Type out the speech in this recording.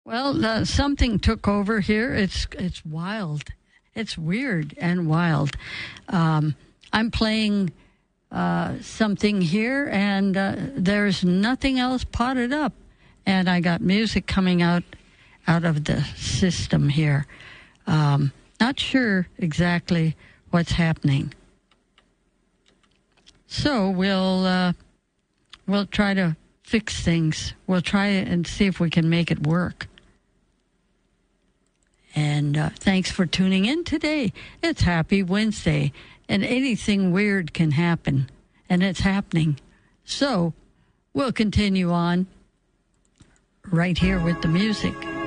Well, something took over here. It's wild. It's weird and wild. I'm playing something here, and there's nothing else potted up. And I got music coming out of the system here. Not sure exactly what's happening. So we'll try to fix things. We'll try and see if we can make it work. And thanks for tuning in today. It's Happy Wednesday, and anything weird can happen, and it's happening. So we'll continue on right here with the music.